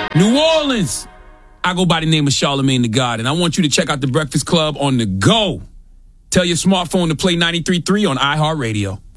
New Orleans. I go by the name of Charlemagne the God, and I want you to check out The Breakfast Club on the go. Tell your smartphone to play 93.3 on iHeartRadio.